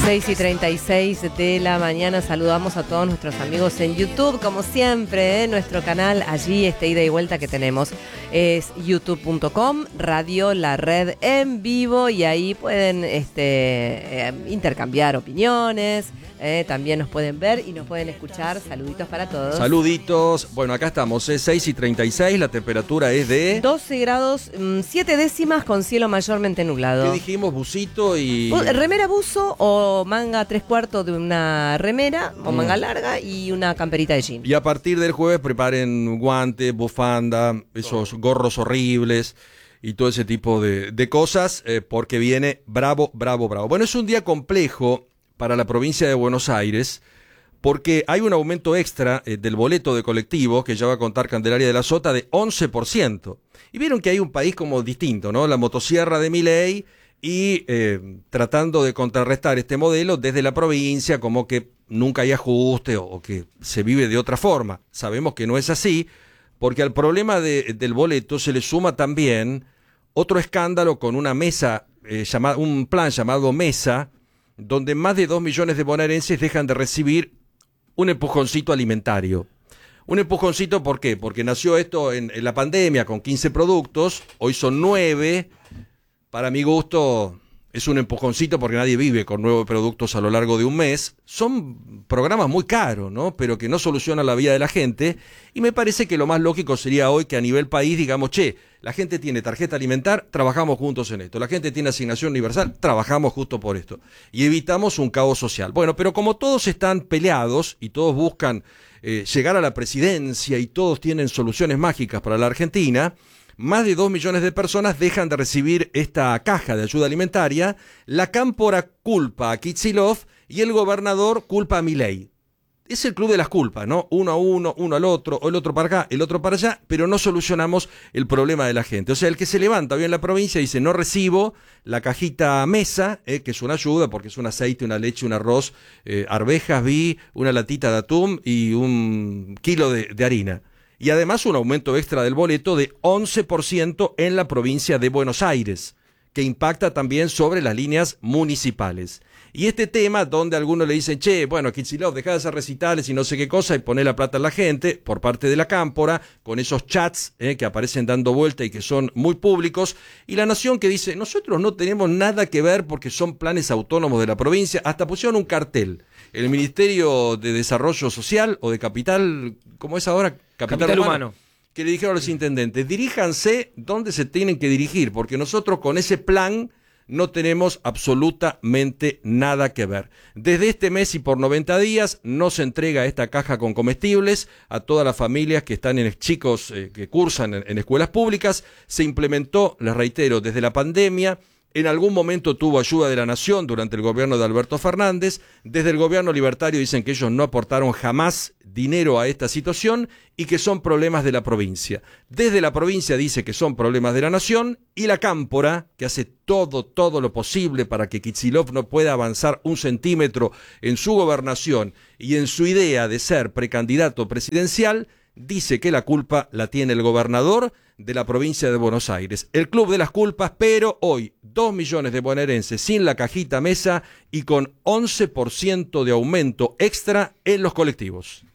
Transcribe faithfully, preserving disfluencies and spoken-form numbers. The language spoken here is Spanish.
seis y treinta y seis de la mañana. Saludamos a todos nuestros amigos en YouTube, como siempre, ¿eh? Nuestro canal, allí este ida y vuelta que tenemos es youtube punto com, Radio La Red en vivo, y ahí pueden este, eh, intercambiar opiniones, eh, también nos pueden ver y nos pueden escuchar. Saluditos para todos. Saluditos. Bueno, acá estamos, es seis y treinta y seis, la temperatura es de... doce grados, siete décimas con cielo mayormente nublado. ¿Qué dijimos? Busito y... Remera buzo o manga tres cuartos de una remera o Mm. manga larga y una camperita de jean. Y a partir del jueves preparen guantes, bufanda, esos gorros horribles y todo ese tipo de, de cosas, eh, porque viene bravo, bravo, bravo. Bueno, es un día complejo para la provincia de Buenos Aires, porque hay un aumento extra eh, del boleto de colectivo, que ya va a contar Candelaria de la Sota, de once por ciento. Y vieron que hay un país como distinto, ¿no? La motosierra de Milei, y eh, tratando de contrarrestar este modelo desde la provincia, como que nunca hay ajuste o, o que se vive de otra forma. Sabemos que no es así, porque al problema de, del boleto se le suma también otro escándalo con una mesa, eh, llama, un plan llamado Mesa, donde más de dos millones de bonaerenses dejan de recibir un empujoncito alimentario. Un empujoncito, ¿por qué? Porque nació esto en, en la pandemia con quince productos, hoy son nueve. Para mi gusto es un empujoncito porque nadie vive con nueve productos a lo largo de un mes. Son programas muy caros, ¿no? Pero que no solucionan la vida de la gente. Y me parece que lo más lógico sería hoy que a nivel país digamos, che, la gente tiene tarjeta alimentar, trabajamos juntos en esto. La gente tiene asignación universal, trabajamos justo por esto. Y evitamos un caos social. Bueno, pero como todos están peleados y todos buscan eh, llegar a la presidencia y todos tienen soluciones mágicas para la Argentina, más de dos millones de personas dejan de recibir esta caja de ayuda alimentaria. La cámpora culpa a Kicillof y el gobernador culpa a Milei. Es el club de las culpas, ¿no? Uno a uno, uno al otro, o el otro para acá, el otro para allá, pero no solucionamos el problema de la gente. O sea, el que se levanta hoy en la provincia y dice, no recibo la cajita Mesa, eh, que es una ayuda, porque es un aceite, una leche, un arroz, eh, arvejas, vi, una latita de atún y un kilo de, de harina. Y además un aumento extra del boleto de once por ciento en la provincia de Buenos Aires, que impacta también sobre las líneas municipales. Y este tema donde algunos le dicen, che, bueno, Kicillof, dejá de hacer recitales y no sé qué cosa y poné la plata a la gente, por parte de la cámpora, con esos chats eh, que aparecen dando vuelta y que son muy públicos, y La Nación que dice, nosotros no tenemos nada que ver porque son planes autónomos de la provincia, hasta pusieron un cartel. El Ministerio de Desarrollo Social o de Capital, ¿cómo es ahora? Capital, Capital humano. humano. Que le dijeron a los intendentes, diríjanse donde se tienen que dirigir, porque nosotros con ese plan no tenemos absolutamente nada que ver. Desde este mes y por noventa días no se entrega esta caja con comestibles a todas las familias que están en chicos eh, que cursan en, en escuelas públicas. Se implementó, les reitero, desde la pandemia. En algún momento tuvo ayuda de la Nación durante el gobierno de Alberto Fernández. Desde el gobierno libertario dicen que ellos no aportaron jamás dinero a esta situación y que son problemas de la provincia. Desde la provincia dice que son problemas de la Nación, y la cámpora, que hace todo, todo lo posible para que Kicillof no pueda avanzar un centímetro en su gobernación y en su idea de ser precandidato presidencial, dice que la culpa la tiene el gobernador de la provincia de Buenos Aires. El club de las culpas, pero hoy dos millones de bonaerenses sin la cajita Mesa y con once por ciento de aumento extra en los colectivos.